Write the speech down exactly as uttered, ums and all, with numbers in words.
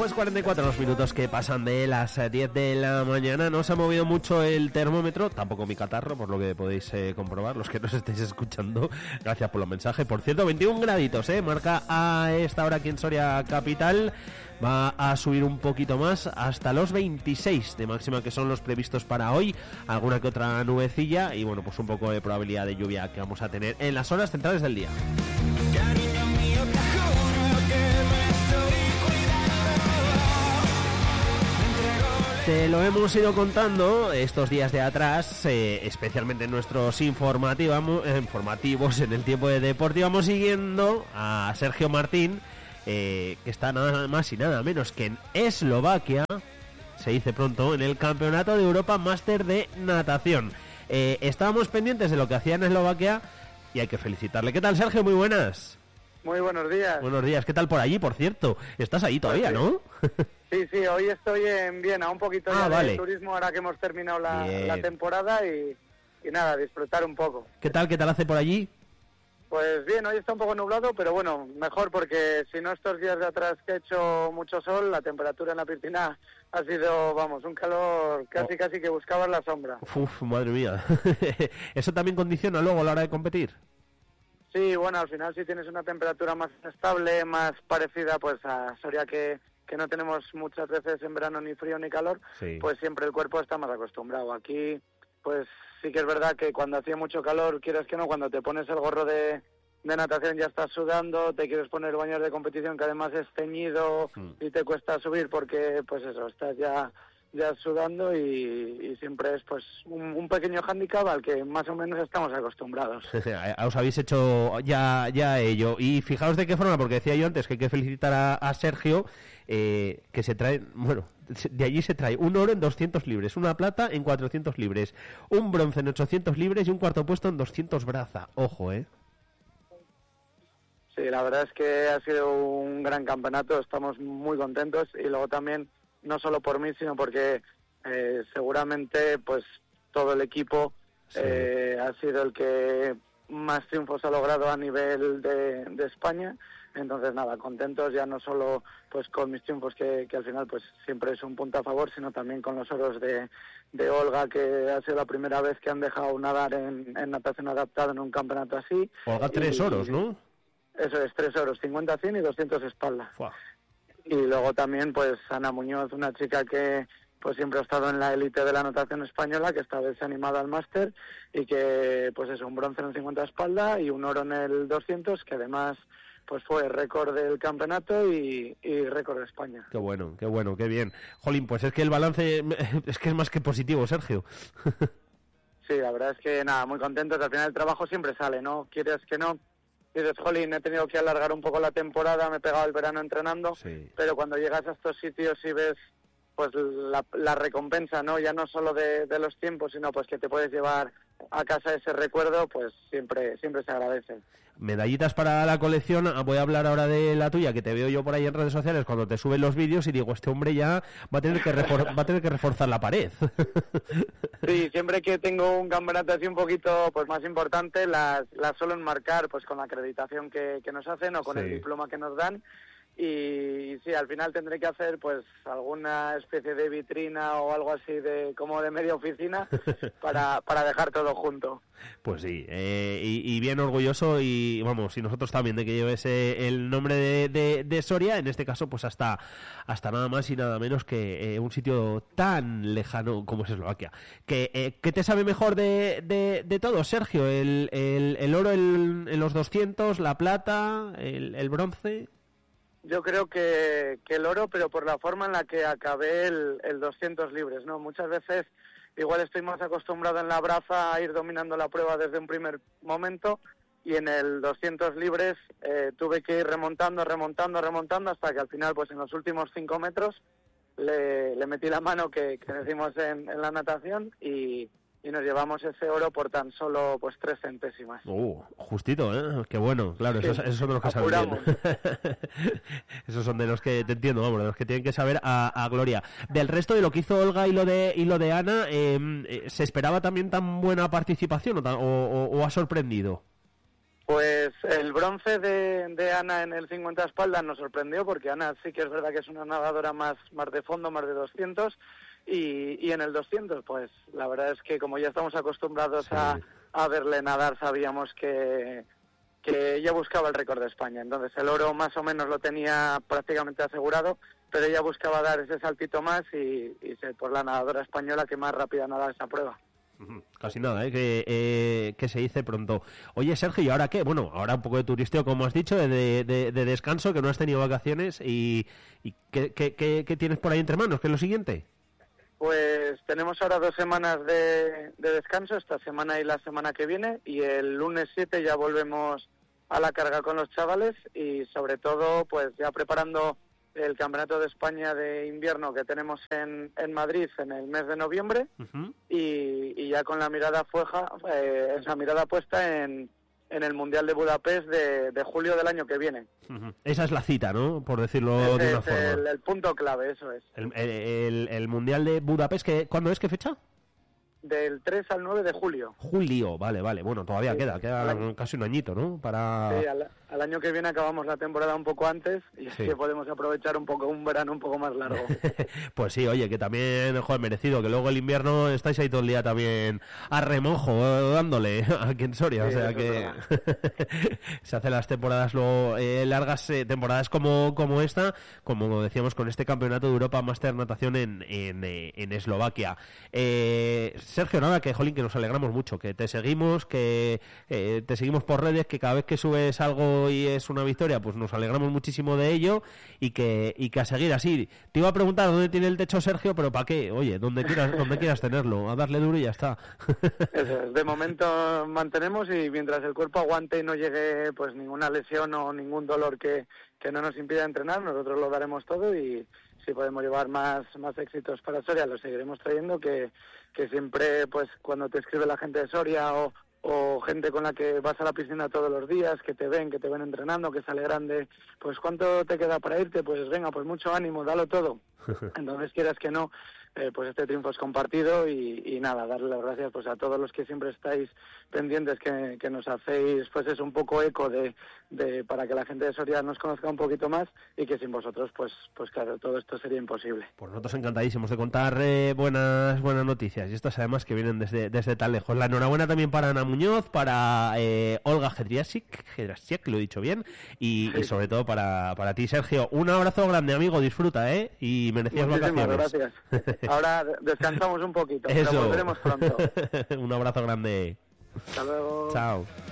Pues cuarenta y cuatro los minutos que pasan de las diez de la mañana. No se ha movido mucho el termómetro, tampoco mi catarro, por lo que podéis eh, comprobar, los que nos estéis escuchando. Gracias por los mensajes. Por cierto, veintiún graditos, eh, marca a esta hora aquí en Soria Capital. Va a subir un poquito más hasta los veintiséis de máxima, que son los previstos para hoy. Alguna que otra nubecilla y bueno, pues un poco de probabilidad de lluvia que vamos a tener en las horas centrales del día. Te lo hemos ido contando estos días de atrás, eh, especialmente en nuestros informativos, eh, informativos en el tiempo de deporte. Vamos siguiendo a Sergio Martín, eh, que está nada más y nada menos que en Eslovaquia, se dice pronto, en el Campeonato de Europa Máster de Natación. Eh, estábamos pendientes de lo que hacía en Eslovaquia y hay que felicitarle. ¿Qué tal, Sergio? Muy buenas. Muy buenos días. Buenos días. ¿Qué tal por allí, por cierto? Estás ahí todavía, sí. ¿no? Sí, sí, hoy estoy en Viena, un poquito ah, ya vale. de turismo ahora que hemos terminado la, la temporada y, y nada, disfrutar un poco. ¿Qué tal, qué tal hace por allí? Pues bien, hoy está un poco nublado, pero bueno, mejor porque si no estos días de atrás que ha hecho mucho sol, la temperatura en la piscina ha sido, vamos, un calor casi oh. casi que buscabas la sombra. Uf, madre mía. ¿Eso también condiciona luego a la hora de competir? Sí, bueno, al final si tienes una temperatura más estable, más parecida pues a Soria que... que no tenemos muchas veces en verano ni frío ni calor, sí. Pues siempre el cuerpo está más acostumbrado. Aquí, pues sí que es verdad que cuando hacía mucho calor, quieres que no, cuando te pones el gorro de, de natación ya estás sudando, te quieres poner el baño de competición que además es teñido mm. y te cuesta subir porque, pues eso, estás ya ya sudando y, y siempre es pues un, un pequeño hándicap al que más o menos estamos acostumbrados. Os habéis hecho ya ya ello. Y fijaos de qué forma, porque decía yo antes que hay que felicitar a, a Sergio, eh, que se trae, bueno, de allí se trae un oro en doscientos libres, una plata en cuatrocientos libres, un bronce en ochocientos libres y un cuarto puesto en doscientos braza. Ojo, ¿eh? Sí, la verdad es que ha sido un gran campeonato, estamos muy contentos y luego también no solo por mí, sino porque eh, seguramente pues todo el equipo sí. eh, ha sido el que más triunfos ha logrado a nivel de, de España. Entonces nada, contentos ya no solo pues con mis triunfos que, que al final pues siempre es un punto a favor, sino también con los oros de, de Olga, que ha sido la primera vez que han dejado nadar en, en natación adaptada en un campeonato así. Olga tres y, oros, ¿no? Eso es, tres oros, cincuenta cien y doscientos espalda. Fua. Y luego también pues Ana Muñoz, una chica que pues siempre ha estado en la élite de la natación española, que esta vez se ha animado al máster y que pues es un bronce en el cincuenta espalda y un oro en el doscientos, que además pues fue récord del campeonato y, y récord de España. Qué bueno, qué bueno, qué bien. Jolín, pues es que el balance es que es más que positivo, Sergio. Sí, la verdad es que nada, muy contentos. Al final el trabajo siempre sale, ¿no? Quieres que no. Dices, jolín, he tenido que alargar un poco la temporada, me he pegado el verano entrenando, sí. Pero cuando llegas a estos sitios y ves pues la, la recompensa, ¿no? Ya no solo de, de los tiempos, sino pues que te puedes llevar a casa ese recuerdo, pues siempre siempre se agradece. Medallitas para la colección. Voy a hablar ahora de la tuya, que te veo yo por ahí en redes sociales cuando te suben los vídeos y digo, este hombre ya va a tener que refor- va a tener que reforzar la pared. Sí, siempre que tengo un campeonato así un poquito pues más importante, las, las suelo enmarcar pues con la acreditación que, que nos hacen o con sí. el diploma que nos dan. Y sí, al final tendré que hacer pues alguna especie de vitrina o algo así de como de media oficina para, para dejar todo junto. Pues sí, eh, y, y bien orgulloso y vamos, y nosotros también de que lleves eh, el nombre de, de, de Soria, en este caso pues hasta hasta nada más y nada menos que eh, un sitio tan lejano como es Eslovaquia. Que, eh, ¿Qué te sabe mejor de, de, de todo, Sergio? ¿El, el, el oro en, en los doscientos, la plata, el, el bronce? Yo creo que, que el oro, pero por la forma en la que acabé el, el doscientos libres, ¿no? Muchas veces igual estoy más acostumbrado en la braza a ir dominando la prueba desde un primer momento y en el doscientos libres eh, tuve que ir remontando, remontando, remontando hasta que al final, pues en los últimos cinco metros le, le metí la mano que, que decimos en, en la natación y... y nos llevamos ese oro por tan solo pues tres centésimas. Uh, justito, ¿eh? Qué bueno, claro, sí, esos, esos son de los que apuramos. saben bien. Esos son de los que, te entiendo, vamos, de los que tienen que saber a, a gloria. Del resto de lo que hizo Olga y lo de y lo de Ana, eh, ¿se esperaba también tan buena participación o, o, o ha sorprendido? Pues el bronce de, de Ana en el cincuenta espaldas nos sorprendió, porque Ana sí que es verdad que es una nadadora más, más de fondo, más de doscientos, y, y en el doscientos, pues la verdad es que como ya estamos acostumbrados sí. a, a verle nadar, sabíamos que, que ella buscaba el récord de España. Entonces el oro más o menos lo tenía prácticamente asegurado, pero ella buscaba dar ese saltito más y, y ser por la nadadora española que más rápida nada esa prueba. Casi nada, ¿eh? Que, eh, que se dice pronto. Oye, Sergio, ¿y ahora qué? Bueno, ahora un poco de turisteo, como has dicho, de, de, de descanso, que no has tenido vacaciones. ¿Y, y qué, qué, qué, qué tienes por ahí entre manos? ¿Qué es lo siguiente? Pues tenemos ahora dos semanas de, de descanso, esta semana y la semana que viene, y el lunes siete ya volvemos a la carga con los chavales y sobre todo pues ya preparando el Campeonato de España de invierno que tenemos en, en Madrid en el mes de noviembre. Uh-huh. y, y ya con la mirada fueja, eh, esa mirada puesta en, en el Mundial de Budapest de, de julio del año que viene. Uh-huh. Esa es la cita, ¿no? Por decirlo Ese de una es forma. El, el punto clave, eso es. El, el, el, el Mundial de Budapest, ¿qué, ¿cuándo es? ¿Qué fecha? Del tres al nueve de julio. Julio, vale, vale. Bueno, todavía sí, queda, queda casi un añito, ¿no? Para... Sí, al, al año que viene acabamos la temporada un poco antes y así sí. podemos aprovechar un poco un verano un poco más largo. Pues sí, oye, que también, joder, merecido, que luego el invierno estáis ahí todo el día también a remojo, dándole aquí en Soria, sí, o sea que se hacen las temporadas luego eh, largas, eh, temporadas como como esta, como decíamos con este Campeonato de Europa Máster Natación en, en, eh, en Eslovaquia. Eh... Sergio, nada, que jolín, que nos alegramos mucho, que te seguimos, que eh, te seguimos por redes, que cada vez que subes algo y es una victoria, pues nos alegramos muchísimo de ello y que y que a seguir así. Te iba a preguntar dónde tiene el techo Sergio, pero ¿para qué? Oye, donde quieras, donde quieras tenerlo, a darle duro y ya está. Eso es, de momento mantenemos y mientras el cuerpo aguante y no llegue pues ninguna lesión o ningún dolor que, que no nos impida entrenar, nosotros lo daremos todo y si podemos llevar más más éxitos para Soria, lo seguiremos trayendo, que, que siempre, pues, cuando te escribe la gente de Soria o, o gente con la que vas a la piscina todos los días, que te ven, que te ven entrenando, que se alegran de, pues, ¿cuánto te queda para irte? Pues venga, pues mucho ánimo, dalo todo. Entonces, quieras que no, eh, pues este triunfo es compartido y, y nada, darle las gracias pues a todos los que siempre estáis pendientes, que, que nos hacéis pues es un poco eco de, de para que la gente de Soria nos conozca un poquito más y que sin vosotros pues pues claro, todo esto sería imposible. Pues nosotros encantadísimos de contar eh, buenas buenas noticias y estas además que vienen desde desde tan lejos. La enhorabuena también para Ana Muñoz, para eh, Olga Jedrasiak, Jedrasiak, lo he dicho bien, y, sí. y sobre todo para, para ti, Sergio. Un abrazo grande, amigo, disfruta, ¿eh? Y merecidas Muchísimas vacaciones. Gracias. Ahora descansamos un poquito, Eso. Pero volveremos pronto. Un abrazo grande. Hasta luego. Chao.